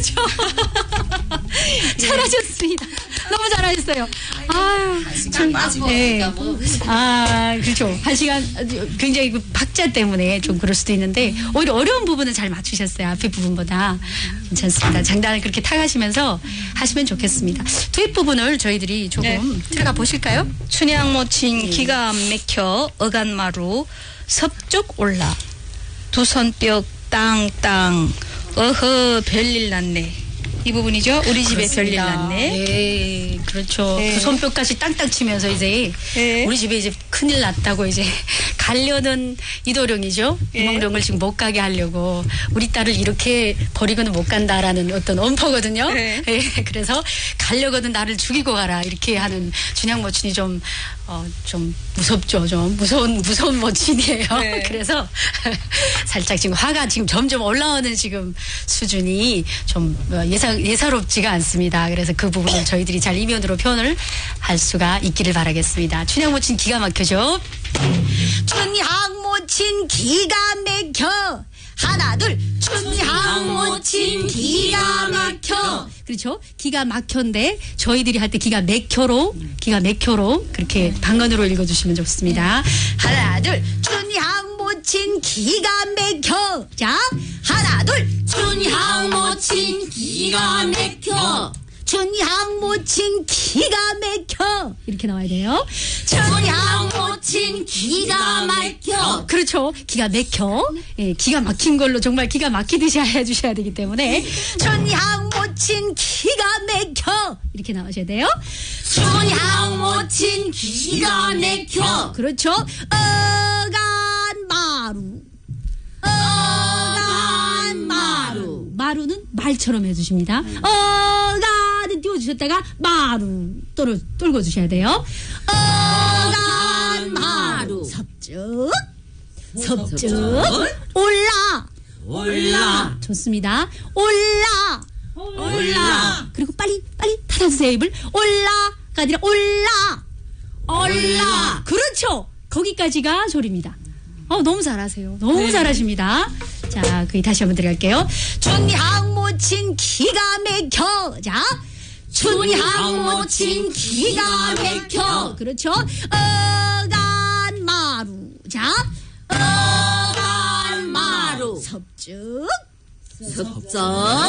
그렇죠. 잘하셨습니다. 너무 잘하셨어요. 아유, 참, 네. 아, 그렇죠. 1시간 굉장히 그 박자 때문에 좀 그럴 수도 있는데 오히려 어려운 부분은 잘 맞추셨어요. 앞에 부분보다. 괜찮습니다. 장단을 그렇게 타가시면서 하시면 좋겠습니다. 뒷 부분을 저희들이 조금 들어가 보실까요? 춘향 모친 기가 막혀 어간마루 섭쪽 올라 두 손뼉 땅땅 어허 별일 났네. 이 부분이죠. 우리 집에 별일 났네. 네, 그렇죠. 네. 그 손뼉까지 땅땅 치면서 이제 네. 우리 집에 이제 큰일 났다고 이제 가려는 이도령이죠. 네. 이몽룡을 지금 못 가게 하려고 우리 딸을 이렇게 버리고는 못 간다라는 어떤 엄포거든요. 네. 네, 그래서 가려거든 나를 죽이고 가라 이렇게 하는 춘향 모친이 좀 무섭죠. 좀 무서운 모친이에요. 네. 그래서 살짝 지금 화가 지금 점점 올라오는 지금 수준이 좀 예사롭지가 않습니다. 그래서 그 부분을 저희들이 잘 이면으로 표현을 할 수가 있기를 바라겠습니다. 춘향 모친 기가 막혀죠. 춘향 모친 기가 막혀 하나 둘 춘향 모친 기가 막혀. 그렇죠. 기가 막혀인데 저희들이 할 때 기가 막혀로 그렇게 방언으로 읽어주시면 좋습니다. 하나 둘 춘향 모친 기가 막혀. 자 하나 둘 춘향 모친 기가 막혀. 춘향 모친 기가 막혀. 이렇게 나와야 돼요. 춘향 모친 기가 막혀. 그렇죠. 기가 막혀. 예, 기가 막힌 걸로 정말 기가 막히듯이 해주셔야 되기 때문에 춘향 모친 기가 막혀. 이렇게 나오셔야 돼요. 춘향 모친 기가 막혀. 그렇죠. 어간마루 어간마루. 마루는 말처럼 해주십니다. 어간은 띄워주셨다가 마루 떨궈 주셔야 돼요. 어간마루. 섭쭉 올라. 좋습니다. 올라. 그리고 빨리 닫아주세요. 입을. 올라가 아니라 올라. 그렇죠. 거기까지가 소리입니다. 너무 잘하세요. 너무 잘하십니다. 자, 다시 한번 들어갈게요. 춘향 모친 기가 막혀. 자, 춘향 모친 기가 막혀. 그렇죠. 어간마루. 자, 어간마루. 섭쭉. 섭적